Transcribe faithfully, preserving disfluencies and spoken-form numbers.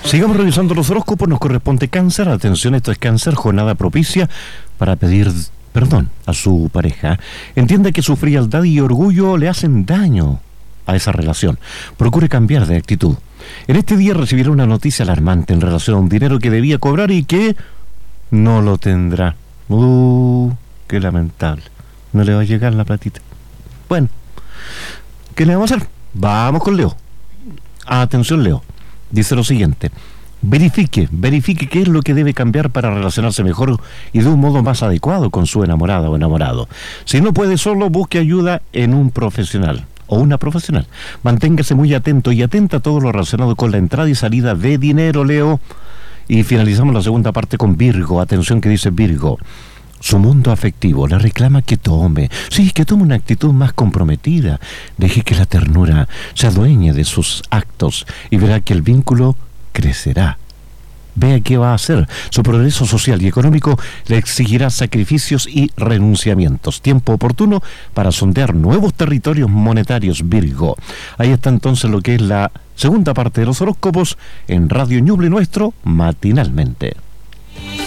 Sigamos revisando los horóscopos. Nos corresponde Cáncer. Atención, esto es Cáncer, jornada propicia para pedir perdón a su pareja. Entienda que su frialdad y orgullo le hacen daño a esa relación. Procure cambiar de actitud. En este día recibirá una noticia alarmante en relación a un dinero que debía cobrar y que no lo tendrá. Uh, qué lamentable. No le va a llegar la platita. Bueno, ¿qué le vamos a hacer? Vamos con Leo. Atención, Leo. Dice lo siguiente: verifique, verifique qué es lo que debe cambiar para relacionarse mejor y de un modo más adecuado con su enamorada o enamorado. Si no puede solo, busque ayuda en un profesional o una profesional. Manténgase muy atento y atenta a todo lo relacionado con la entrada y salida de dinero, Leo. Y finalizamos la segunda parte con Virgo. Atención, que dice Virgo: su mundo afectivo le reclama que tome, sí, que tome una actitud más comprometida. Deje que la ternura se adueñe de sus actos y verá que el vínculo crecerá. Vea qué va a hacer. Su progreso social y económico le exigirá sacrificios y renunciamientos. Tiempo oportuno para sondear nuevos territorios monetarios, Virgo. Ahí está entonces lo que es la segunda parte de los horóscopos en Radio Ñuble Nuestro, matinalmente.